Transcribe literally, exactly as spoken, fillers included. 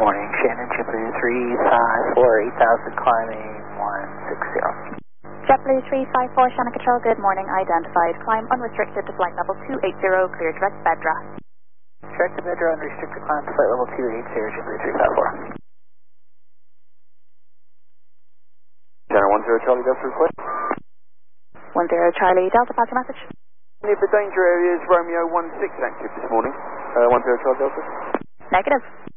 Morning, Shannon, JetBlue three five four, eight thousand climbing one six zero. JetBlue three five four, Shannon Control, good morning, identified. Climb unrestricted to flight level two eighty, clear direct Bedra. Direct to Bedra, unrestricted climb to flight level two eighty, JetBlue three five four. Channel one zero Charlie Delta request. one zero Charlie Delta, pass your message. Any of the danger areas, Romeo one six active this morning. Uh, one zero Charlie Delta. Negative.